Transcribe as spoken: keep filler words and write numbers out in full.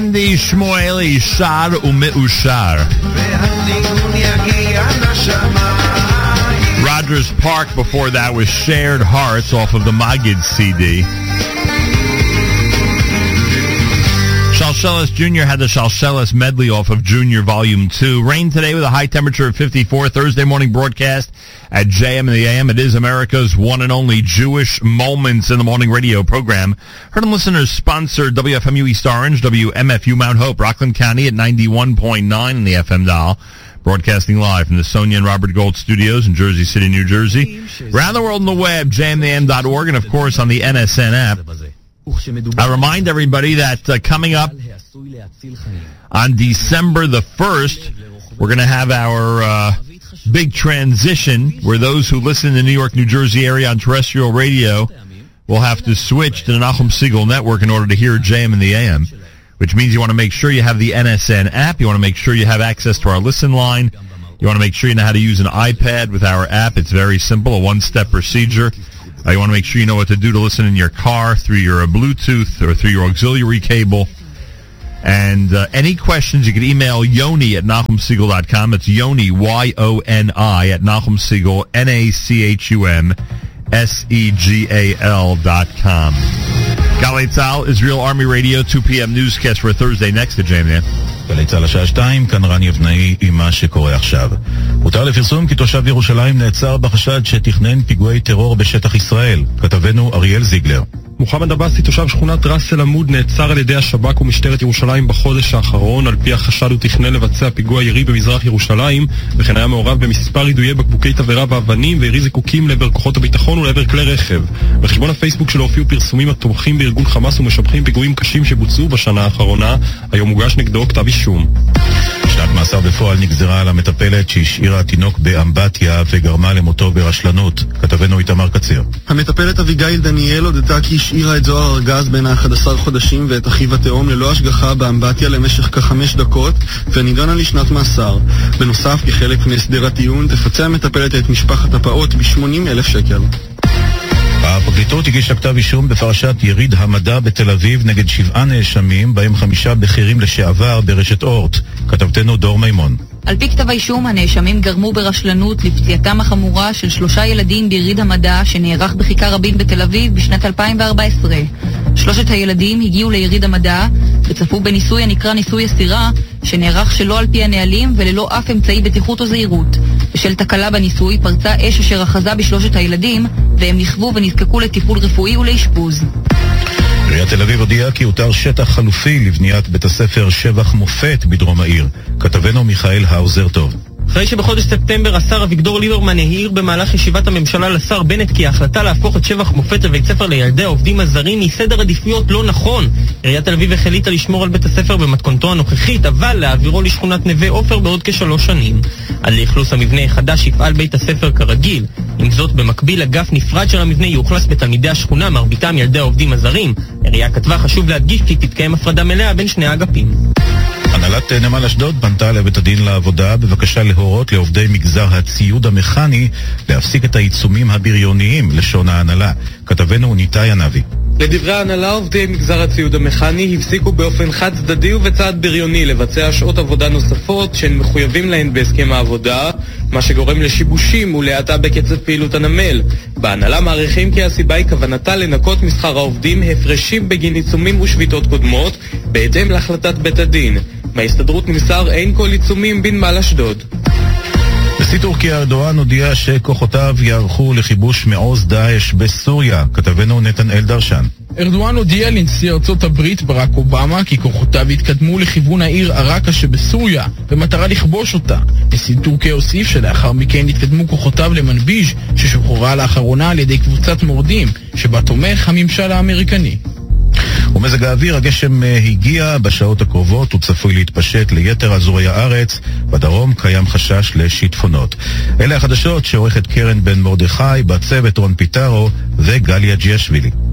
Andy Shmueli, Shar Umeushar. Rogers Park before that was Shared Hearts off of the Magid C D. Shalshelis Junior had the Shalshelis medley off of Junior Volume two. Rain today with a high temperature of fifty-four. Thursday morning broadcast at J M in the A M. It is America's one and only Jewish Moments in the Morning radio program. Heard and listeners sponsored W F M U East Orange, W M F U Mount Hope, Rockland County at ninety-one point nine in the F M dial. Broadcasting live from the Sonia and Robert Gold studios in Jersey City, New Jersey. Around the world on the web, j m the a m dot org, and of course on the N S N app. I remind everybody that uh, coming up on December the first, we're going to have our uh, big transition where those who listen in the New York, New Jersey area on terrestrial radio will have to switch to the Nachum Segal network in order to hear J M in the A M, which means you want to make sure you have the N S N app. You want to make sure you have access to our listen line. You want to make sure you know how to use an iPad with our app. It's very simple, a one-step procedure. Uh, you want to make sure you know what to do to listen in your car through your uh, Bluetooth or through your auxiliary cable. And uh, any questions, you can email Yoni at Nachum Segal dot com. It's Yoni, Y O N I, at Nachum Segal, N A C H U M S E G A L dot com. Galei Tzahal, Israel Army Radio, two p.m. newscast for Thursday next to J M N. גלי צה"ל השעה שתיים, כאן רן יבנאי עם מה שקורה עכשיו. הותר לפרסום כי תושב ירושלים נעצר בחשד שתכנן פיגועי טרור בשטח ישראל. כתבנו אריאל זיגלר. מוחמד עבאסי, תושב שכונת ראס אל עמוד, נעצר על ידי השב"כ ומשטרת ירושלים בחודש האחרון. על פי החשד הוא תכנן לבצע פיגוע ירי במזרח ירושלים, וכן היה מעורב במספר יידויי בקבוקי תבערה ואבנים והירי זיקוקים לעבר כוחות הביטחון ולעבר כלי רכב. בחשבון הפייסבוק שלו הופיעו פרסומים התומכים בארגון חמאס ומשבחים פיגועים קשים שבוצעו בשנה האחרונה. היום מוגש נגדו כתב אישום. שנת מאסר בפועל נגזרה על המטפלת שהשאירה תינוק באמבטיה וגרמה למותו ברשלנות. כתבנו איתמר קציר. המטפלת אביגיל דניאל הודתה כי השאירה את זוהר ארגז בין ה-אחד עשר חודשים ואת אחיו התאום ללא השגחה באמבטיה למשך כחמש דקות ונידונה לשנת מאסר. בנוסף, כחלק מהסדר הטיעון, תפצה המטפלת את משפחת הפעוט ב-שמונים אלף שקל. הפרקליטות הגישה כתב אישום בפרשת יריד המדע בתל אביב נגד שבעה נאשמים, בהם חמישה בכירים לשעבר ברשת אורט. כתבתנו דור מימון. על פי כתב האישום, הנאשמים גרמו ברשלנות לפציעתם החמורה של שלושה ילדים ביריד המדע שנערך בכיכר רבין בתל אביב בשנת אלפיים וארבע עשרה. שלושת הילדים הגיעו ליריד המדע וצפו בניסוי הנקרא ניסוי הסירה, שנערך שלא על פי הנהלים וללא אף אמצעי בטיחות או זהירות. בשל תקלה בניסוי פרצה אש אשר אחזה בשלושת הילדים, והם נכוו ונזקקו לטיפול רפואי ולאשפוז. עיריית תל אביב הודיעה כי הותר שטח חלופי לבניית בית הספר שבח מופת בדרום העיר. כתבנו מיכאל האוזר טוב. אחרי שבחודש ספטמבר השר אביגדור ליברמן העיר במהלך ישיבת הממשלה לשר בנט כי ההחלטה להפוך את שבח מופת לבית ספר לילדי העובדים הזרים היא סדר עדיפויות לא נכון. עיריית תל אביב החליטה לשמור על בית הספר במתכונתו הנוכחית, אבל להעבירו לשכונת נווה עופר בעוד כשלוש שנים. עד לאכלוס המבנה החדש יפעל בית הספר כרגיל. עם זאת, במקביל אגף נפרד של המבנה יאוכלס בתלמידי השכונה, מרביתם ילדי העובדים הזרים. העירייה כתבה חשוב להדגיש כי תתקיים הפרדה מלאה בין שני האגפים. הנהלת נמל אשדוד פנתה לבית הדין לעבודה בבקשה להורות לעובדי מגזר הציוד המכני להפסיק את העיצומים הבריוניים, לשון ההנהלה. כתבנו ניתאי ענבי. לדברי ההנהלה, עובדי מגזר הציוד המכני הפסיקו באופן חד צדדי ובצעד בריוני לבצע שעות עבודה נוספות שהן מחויבים להן בהסכם העבודה, מה שגורם לשיבושים ולהאטה בקצב פעילות הנמל. בהנהלה מעריכים כי הסיבה היא כוונתה לנקות משכר העובדים הפרשים בגין עיצומים ושביתות קודמות בהתאם להחלטת בית הדין. מההסתדרות נמסר אין כל עיצומים בנמל אשדוד. נשיא טורקיה ארדואן הודיע שכוחותיו יערכו לכיבוש מעוז דאעש בסוריה. כתבנו נתנאל דרשן. ארדואן הודיע לנשיא ארצות הברית ברק אובמה כי כוחותיו יתקדמו לכיוון העיר עראקה שבסוריה במטרה לכבוש אותה. נשיא טורקיה הוסיף שלאחר מכן יתקדמו כוחותיו למנביז' ששוחררה לאחרונה על ידי קבוצת מורדים שבה תומך הממשל האמריקני. ומזג האוויר, הגשם הגיע בשעות הקרובות, הוא צפוי להתפשט ליתר אזורי הארץ. בדרום קיים חשש לשיטפונות. אלה החדשות שעורכת קרן בן מרדכי, בצוות רון פיטרו וגליה ג'יאשווילי.